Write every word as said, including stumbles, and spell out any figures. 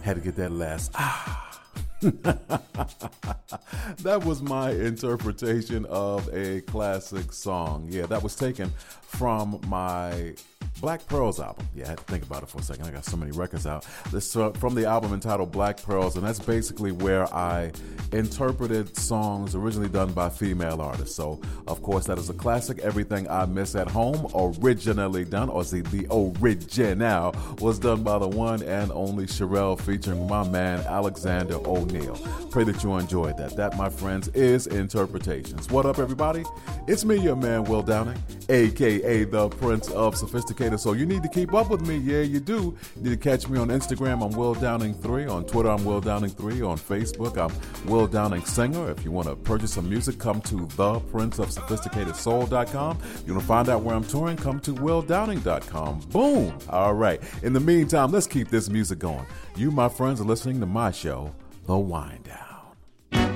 Had to get that last ah. That was my interpretation of a classic song. Yeah, that was taken from my Black Pearls album. Yeah, I had to think about it for a second. I got so many records out. This uh, from the album entitled Black Pearls, and that's basically where I interpreted songs originally done by female artists. So, of course, that is a classic. Everything I Miss at Home, originally done, or see, the original was done by the one and only Cherrelle, featuring my man Alexander O'Neal. Pray that you enjoyed that. That, my friends, is Interpretations. What up, everybody? It's me, your man, Will Downing, a k a the Prince of Sophisticated. So you need to keep up with me. Yeah, you do. You need to catch me on Instagram. I'm Will Downing three. On Twitter, I'm Will Downing three. On Facebook, I'm Will Downing Singer. If you want to purchase some music, come to the prince of sophisticated soul dot com. If you want to find out where I'm touring, come to will downing dot com. Boom. All right. In the meantime, let's keep this music going. You, my friends, are listening to my show, The Wind Down.